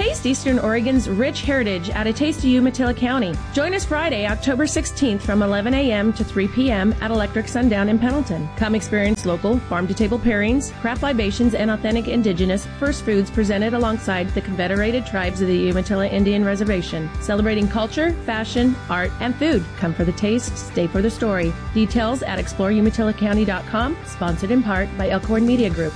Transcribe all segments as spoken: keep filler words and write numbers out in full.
Taste Eastern Oregon's rich heritage at A Taste of Umatilla County. Join us Friday, October sixteenth from eleven a.m. to three p.m. at Electric Sundown in Pendleton. Come experience local farm-to-table pairings, craft libations, and authentic indigenous first foods presented alongside the Confederated Tribes of the Umatilla Indian Reservation. Celebrating culture, fashion, art, and food. Come for the taste, stay for the story. Details at explore umatilla county dot com, sponsored in part by Elkhorn Media Group.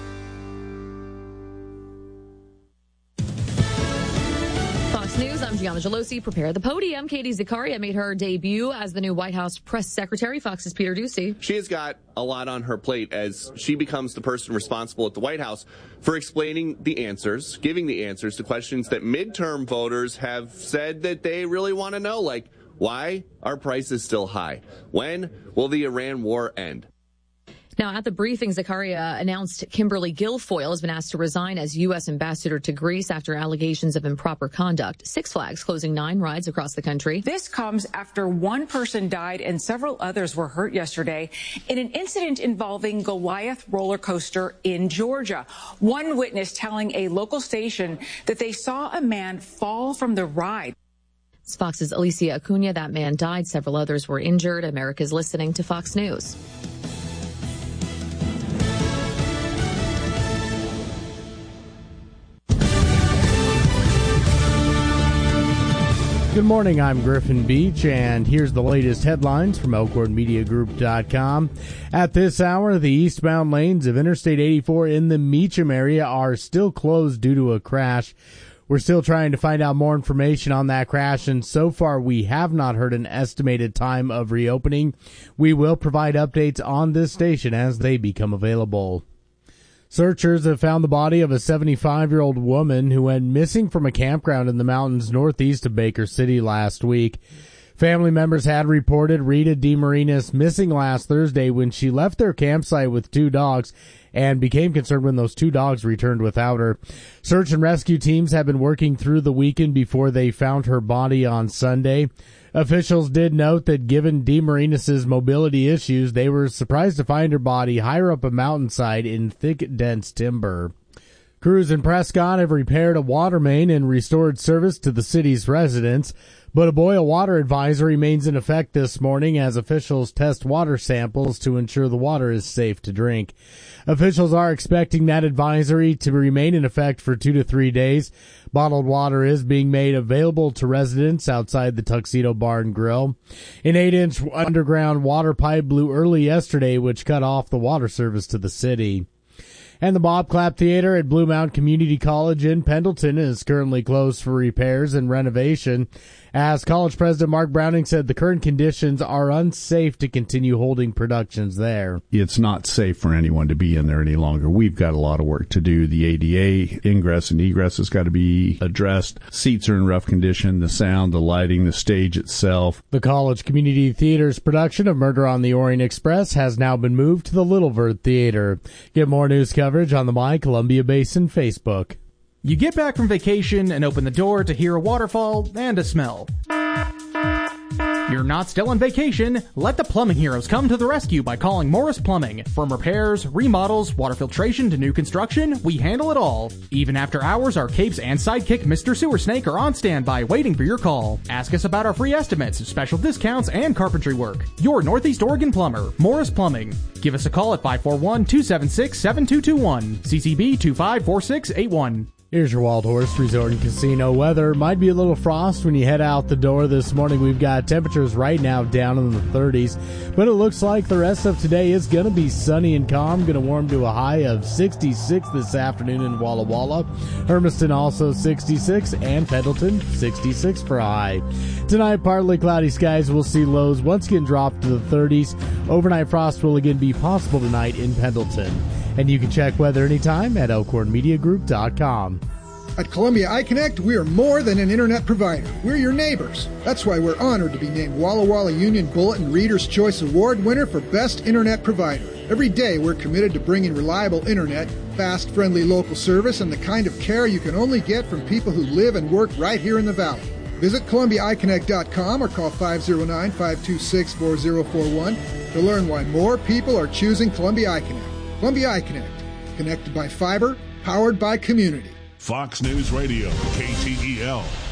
News, I'm Gianna Gelosi. Prepare the podium. Katie Zakaria made her debut as the new White House press secretary. Fox's Peter Ducey. She has got a lot on her plate as she becomes the person responsible at the White House for explaining the answers, giving the answers to questions that midterm voters have said that they really want to know, like, why are prices still high? When will the Iran war end? Now, at the briefing, Zakaria announced Kimberly Guilfoyle has been asked to resign as U S ambassador to Greece after allegations of improper conduct. Six Flags closing nine rides across the country. This comes after one person died and several others were hurt yesterday in an incident involving Goliath roller coaster in Georgia. One witness telling a local station that they saw a man fall from the ride. It's Fox's Alicia Acuna. That man died. Several others were injured. America's listening to Fox News. Good morning, I'm Griffin Beach, and here's the latest headlines from elkhorn media group dot com. At this hour, the eastbound lanes of Interstate eighty-four in the Meacham area are still closed due to a crash. We're still trying to find out more information on that crash, and so far we have not heard an estimated time of reopening. We will provide updates on this station as they become available. Searchers have found the body of a seventy-five-year-old woman who went missing from a campground in the mountains northeast of Baker City last week. Family members had reported Rita DeMarinis missing last Thursday when she left their campsite with two dogs and became concerned when those two dogs returned without her. Search and rescue teams have been working through the weekend before they found her body on Sunday. Officials did note that given DeMarinis' mobility issues, they were surprised to find her body higher up a mountainside in thick, dense timber. Crews in Prescott have repaired a water main and restored service to the city's residents, but a boil water advisory remains in effect this morning as officials test water samples to ensure the water is safe to drink. Officials are expecting that advisory to remain in effect for two to three days. Bottled water is being made available to residents outside the Tuxedo Bar and Grill. An eight-inch underground water pipe blew early yesterday, which cut off the water service to the city. And the Bob Clapp Theater at Blue Mountain Community College in Pendleton is currently closed for repairs and renovation, as College President Mark Browning said the current conditions are unsafe to continue holding productions there. It's not safe for anyone to be in there any longer. We've got a lot of work to do. The A D A ingress and egress has got to be addressed. Seats are in rough condition. The sound, the lighting, the stage itself. The College Community Theater's production of Murder on the Orient Express has now been moved to the Little Vert Theater. Get more news coverage on the My Columbia Basin Facebook. You get back from vacation and open the door to hear a waterfall and a smell. You're not still on vacation. Let the plumbing heroes come to the rescue by calling Morris Plumbing. From repairs, remodels, water filtration to new construction, we handle it all. Even after hours, our capes and sidekick Mister Sewer Snake are on standby waiting for your call. Ask us about our free estimates, special discounts, and carpentry work. Your Northeast Oregon plumber, Morris Plumbing. Give us a call at five four one, two seven six, seven two two one. C C B two five four six eight one. Here's your Wild Horse Resort and Casino weather. Might be a little frost when you head out the door this morning. We've got temperatures right now down in the thirties, but it looks like the rest of today is going to be sunny and calm. Going to warm to a high of sixty-six this afternoon in Walla Walla. Hermiston also sixty-six, and Pendleton sixty-six for a high. Tonight, partly cloudy skies. We'll see lows once again drop to the thirties. Overnight frost will again be possible tonight in Pendleton. And you can check weather anytime at elkhorn media group dot com. At Columbia iConnect, we are more than an internet provider. We're your neighbors. That's why we're honored to be named Walla Walla Union Bulletin Reader's Choice Award winner for Best Internet Provider. Every day, we're committed to bringing reliable internet, fast, friendly local service, and the kind of care you can only get from people who live and work right here in the Valley. Visit Columbia i connect dot com or call five oh nine, five two six, four oh four one to learn why more people are choosing Columbia iConnect. Columbia iConnect, connected by fiber, powered by community. Fox News Radio, K T E L.